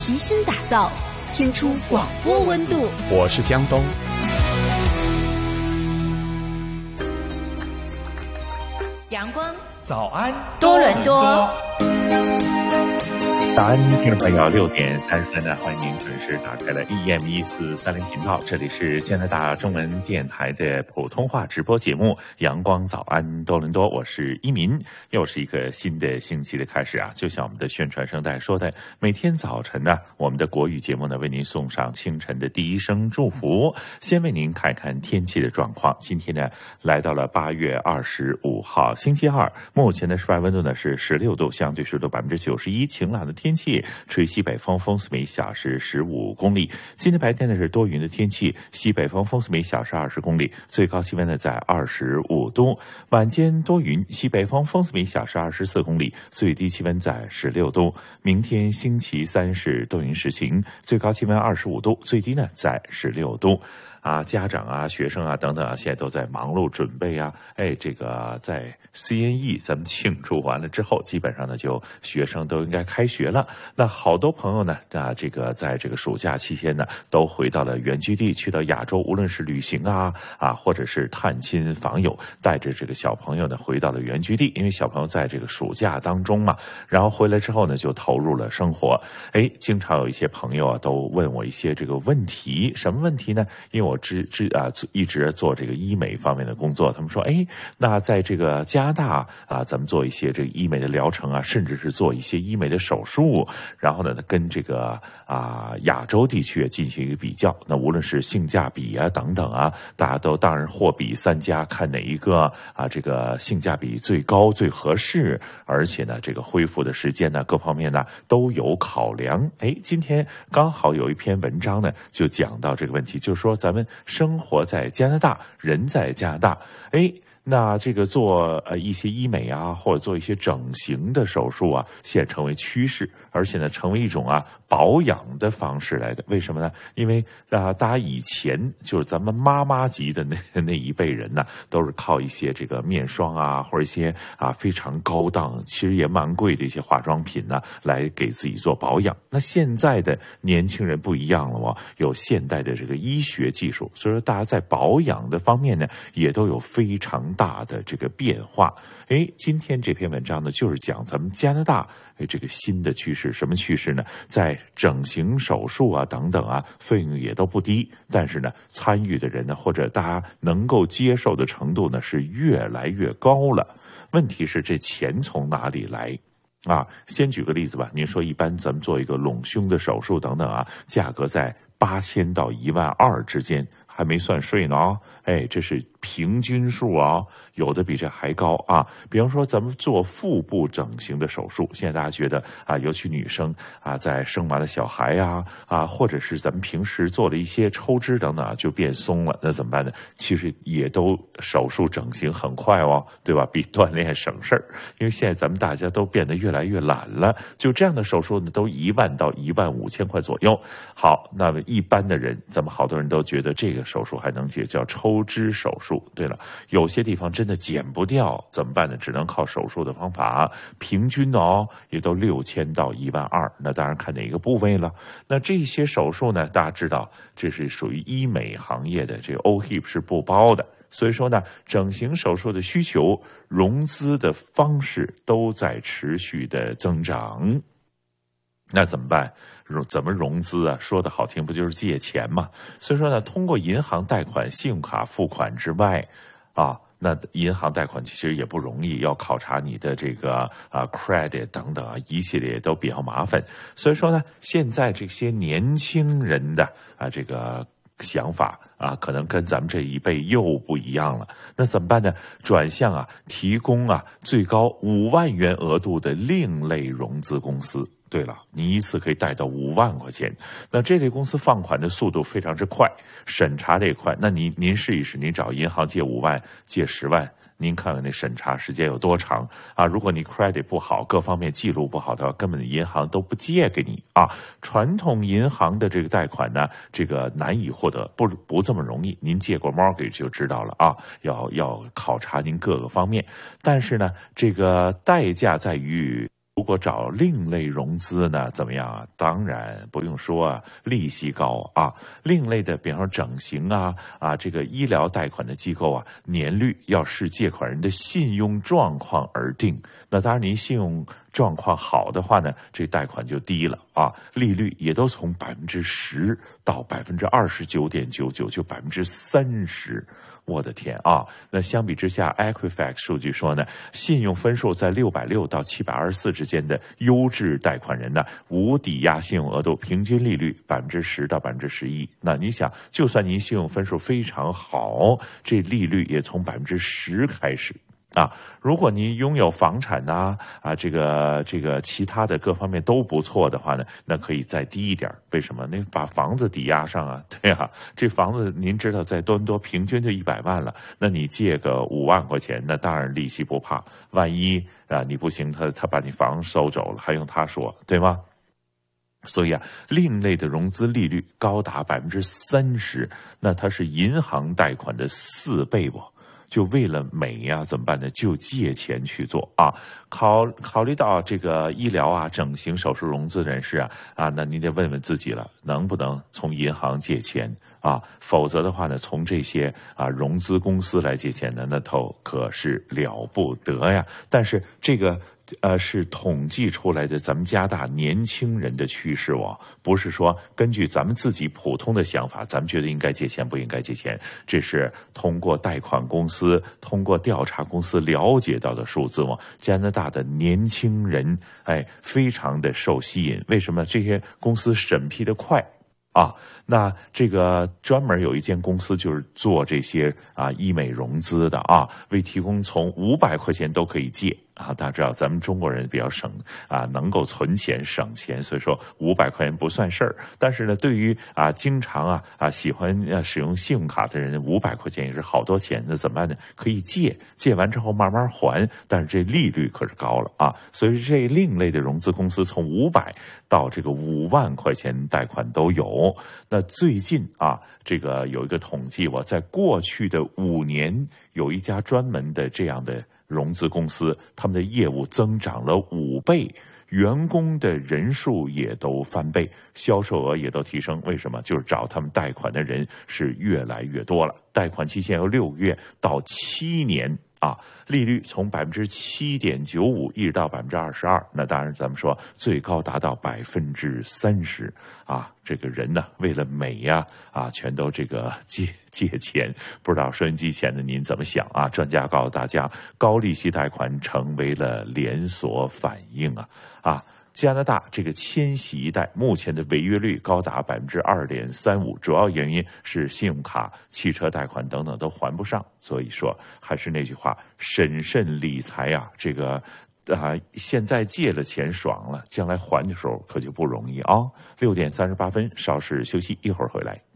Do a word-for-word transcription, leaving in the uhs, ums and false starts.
齐心打造，听出广播温度。 我是江东。 阳光早安多伦多。 早安，听众朋友，六点三十分呢，欢迎您准时打开了 E M 一四三零频道，这里是加拿大中文电台的普通话直播节目《阳光早安多伦多》，我是一民，又是一个新的星期的开始啊！就像我们的宣传声带说的，每天早晨呢，我们的国语节目呢，为您送上清晨的第一声祝福。先为您看看天气的状况，今天呢，来到了八月二十五号星期二，目前的室外温度呢是十六度，相对湿度百分之九十一，晴朗的天气，吹西北风，风速每小时十五公里。今天白天呢是多云的天气，西北风，风速每小时二十公里，最高气温呢在二十五度。晚间多云，西北风，风速每小时二十四公里，最低气温在十六度。明天星期三是多云时晴，最高气温二十五度，最低呢在十六度。啊，家长啊、学生啊等等啊，现在都在忙碌准备啊。哎，这个在 C N E 咱们庆祝完了之后，基本上呢就学生都应该开学了。那好多朋友呢，啊，这个在这个暑假期间呢，都回到了原居地，去到亚洲，无论是旅行啊啊，或者是探亲访友，带着这个小朋友呢回到了原居地，因为小朋友在这个暑假当中嘛，然后回来之后呢，就投入了生活。哎，经常有一些朋友啊，都问我一些这个问题，什么问题呢？因为我我知知啊，一直做这个医美方面的工作。他们说，哎，那在这个加拿大啊，咱们做一些这个医美的疗程啊，甚至是做一些医美的手术，然后呢，跟这个啊亚洲地区进行一个比较。那无论是性价比啊等等啊，大家都当然货比三家，看哪一个啊这个性价比最高、最合适，而且呢，这个恢复的时间呢，各方面呢都有考量。哎，今天刚好有一篇文章呢，就讲到这个问题，就是说咱们生活在加拿大，人在加拿大，哎，那这个做呃一些医美啊，或者做一些整形的手术啊，现在成为趋势，而且呢，成为一种啊保养的方式来的。为什么呢？因为啊、呃，大家以前就是咱们妈妈级的那那一辈人呢，都是靠一些这个面霜啊，或者一些啊非常高档，其实也蛮贵的一些化妆品呢，来给自己做保养。那现在的年轻人不一样了哦，有现代的这个医学技术，所以说大家在保养的方面呢，也都有非常大的这个变化。哎，今天这篇文章呢，就是讲咱们加拿大哎这个新的趋势。什么趋势呢？在整形手术啊等等啊，费用也都不低，但是呢，参与的人呢，或者大家能够接受的程度呢，是越来越高了。问题是这钱从哪里来？啊，先举个例子吧。您说一般咱们做一个隆胸的手术等等啊，价格在八千到一万二之间，还没算税呢啊。哎，这是平均数啊，有的比这还高啊。比方说咱们做腹部整形的手术，现在大家觉得啊，尤其女生啊，在生完了小孩呀 啊, 啊，或者是咱们平时做了一些抽脂等等啊，就变松了，那怎么办呢？其实也都手术整形很快哦，对吧？比锻炼省事儿，因为现在咱们大家都变得越来越懒了，就这样的手术呢，都一万到一万五千块左右。好，那么一般的人，咱们好多人都觉得这个手术还能解，叫抽抽脂手术。对了，有些地方真的减不掉，怎么办呢？只能靠手术的方法，平均哦也都六千到一万二。那当然看哪个部位了。那这些手术呢，大家知道这是属于医美行业的，这个 O H I P 是不包的。所以说呢，整形手术的需求、融资的方式都在持续的增长。那怎么办？怎么融资啊？说的好听不就是借钱嘛？所以说呢，通过银行贷款、信用卡付款之外，啊，那银行贷款其实也不容易，要考察你的这个啊 credit 等等啊，一系列都比较麻烦。所以说呢，现在这些年轻人的啊这个想法啊，可能跟咱们这一辈又不一样了。那怎么办呢？转向啊，提供啊最高五万元额度的另类融资公司。对了，你一次可以贷到五万块钱，那这类公司放款的速度非常之快，审查的也快。那您您试一试，您找银行借五万、借十万，您看看那审查时间有多长啊？如果你 credit 不好，各方面记录不好的话，根本银行都不借给你啊。传统银行的这个贷款呢，这个难以获得，不不这么容易。您借过 mortgage 就知道了啊，要要考察您各个方面。但是呢，这个代价在于如果找另类融资呢，怎么样啊？当然不用说啊，利息高啊。另类的，比方说整形啊啊，这个医疗贷款的机构啊，年率要视借款人的信用状况而定。那当然，您信用状况好的话呢，这贷款就低了啊，利率也都从百分之十到百分之二十九点九九，就百分之三十。我的天啊！那相比之下 ，Equifax 数据说呢，信用分数在六百六到七百二十四之间的优质贷款人呢，无抵押信用额度平均利率百分之十到百分之十一。那你想，就算您信用分数非常好，这利率也从百分之十开始。啊，如果您拥有房产呐、啊，啊，这个这个其他的各方面都不错的话呢，那可以再低一点。为什么？那把房子抵押上啊，对啊，这房子您知道在多伦多平均就一百万了，那你借个五万块钱，那当然利息不怕。万一啊你不行，他他把你房收走了，还用他说，对吗？所以啊，另类的融资利率高达百分之三十，那它是银行贷款的四倍不？就为了美呀、啊，怎么办呢？就借钱去做啊！考考虑到这个医疗啊、整形手术融资人士啊啊，那你得问问自己了，能不能从银行借钱啊？否则的话呢，从这些啊融资公司来借钱呢，那头可是了不得呀！但是这个。呃，是统计出来的，咱们加大年轻人的趋势哦，不是说根据咱们自己普通的想法，咱们觉得应该借钱不应该借钱，这是通过贷款公司、通过调查公司了解到的数字哦。加拿大的年轻人，哎，非常的受吸引，为什么？这些公司审批的快。啊，那这个专门有一间公司就是做这些啊医美融资的啊，为提供从五百块钱都可以借啊。大家知道咱们中国人比较省啊，能够存钱省钱，所以说五百块钱不算事儿。但是呢，对于啊经常啊啊喜欢啊使用信用卡的人，五百块钱也是好多钱。那怎么办呢？可以借，借完之后慢慢还，但是这利率可是高了啊。所以这另类的融资公司从五百到这个五万块钱贷款都有。那最近啊，这个有一个统计，我在过去的五年，有一家专门的这样的融资公司，他们的业务增长了五倍，员工的人数也都翻倍，销售额也都提升。为什么？就是找他们贷款的人是越来越多了，贷款期限由六个月到七年。啊，利率从百分之七点九五一直到百分之二十二，那当然咱们说最高达到百分之三十啊！这个人呢，为了美呀，啊，全都这个借借钱。不知道收音机前的您怎么想啊？专家告诉大家，高利息贷款成为了连锁反应啊啊！加拿大这个千禧一代目前的违约率高达百分之二点三五，主要原因是信用卡、汽车贷款等等都还不上。所以说，还是那句话，审慎理财啊，这个啊、呃，现在借了钱爽了，将来还的时候可就不容易啊。六点三十八分，稍事休息，一会儿回来。